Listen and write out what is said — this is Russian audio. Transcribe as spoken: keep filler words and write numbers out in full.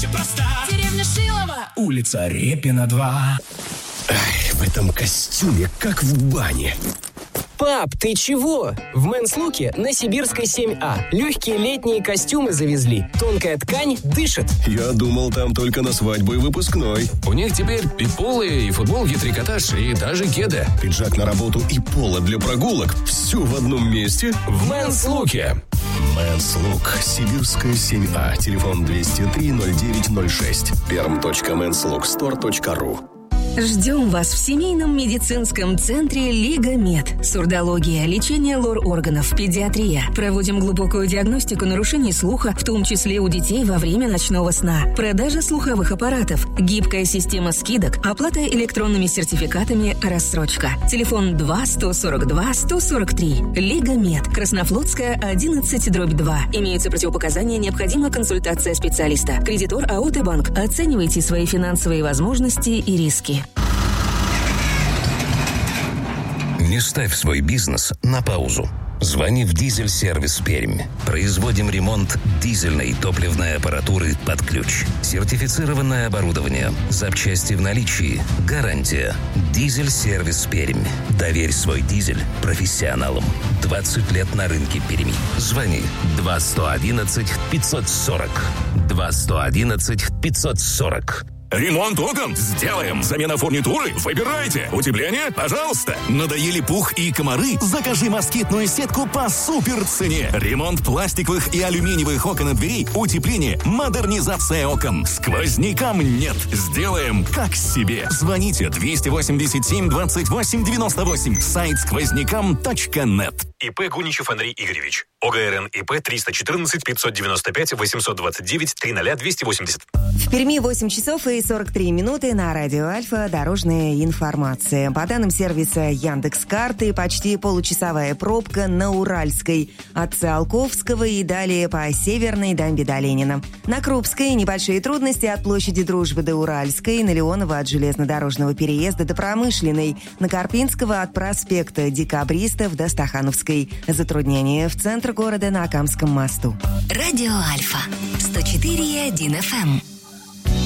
Все проста. Деревня Шилова. Улица Репина, два. Ай, в этом костюме, как в бане. Пап, ты чего? В Men's Look на Сибирской семь А легкие летние костюмы завезли. Тонкая ткань дышит. Я думал, там только на свадьбу и выпускной. У них теперь и полы, и футболки, трикотаж, и даже кеды. Пиджак на работу и поло для прогулок. Все в одном месте. В Men's Look. Men's Look. Сибирская семь А. Телефон двести три ноль девять ноль шесть. перм точка мэнс лук стор точка ру. Ждем вас в семейном медицинском центре Лига Мед. Сурдология, лечение лор-органов, педиатрия. Проводим глубокую диагностику нарушений слуха, в том числе у детей во время ночного сна. Продажа слуховых аппаратов, гибкая система скидок, оплата электронными сертификатами, рассрочка. Телефон два сто сорок два сто сорок три. Лига Мед. Краснофлотская, одиннадцать дробь два. Имеются противопоказания, необходима консультация специалиста. Кредитор АО «Банк». Оценивайте свои финансовые возможности и риски. Не ставь свой бизнес на паузу. Звони в «Дизель-сервис Пермь». Производим ремонт дизельной и топливной аппаратуры под ключ. Сертифицированное оборудование. Запчасти в наличии. Гарантия. «Дизель-сервис Пермь». Доверь свой дизель профессионалам. двадцать лет на рынке Перми. Звони два сто одиннадцать пятьсот сорок. два сто одиннадцать пятьсот сорок. Ремонт окон? Сделаем. Замена фурнитуры? Выбирайте. Утепление? Пожалуйста. Надоели пух и комары? Закажи москитную сетку по супер цене. Ремонт пластиковых и алюминиевых окон и дверей, утепление, модернизация окон. Сквознякам нет. Сделаем как себе. Звоните двести восемьдесят семь двадцать восемь девяносто восемь. Сайт сквознякам точка нет. ИП Гуничев Андрей Игоревич. ОГРН ИП триста четырнадцать пятьсот девяносто пять восемьсот двадцать девять тридцать двести восемьдесят. В Перми восемь часов и сорок три минуты. На радио Альфа дорожная информация. По данным сервиса Яндекс.Карты, почти получасовая пробка на Уральской от Циолковского и далее по Северной до Ленина. На Крупской небольшие трудности от площади Дружбы до Уральской, на Леонова от железнодорожного переезда до Промышленной, на Карпинского от проспекта Декабристов до Стахановской. Затруднения в центр города на Камском мосту. Радио Альфа. сто четыре и один эф эм.